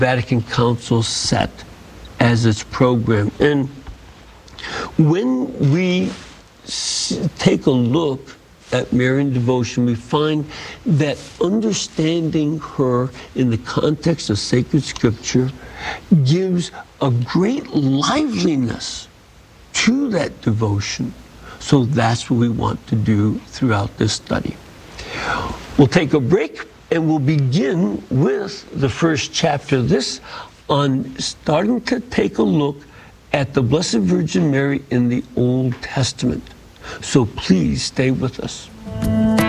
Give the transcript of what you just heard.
Vatican Council set as its program. And when we take a look at Marian devotion, we find that understanding her in the context of sacred scripture gives a great liveliness to that devotion. So that's what we want to do throughout this study. We'll take a break and we'll begin with the first chapter of this on starting to take a look at the Blessed Virgin Mary in the Old Testament. So please stay with us.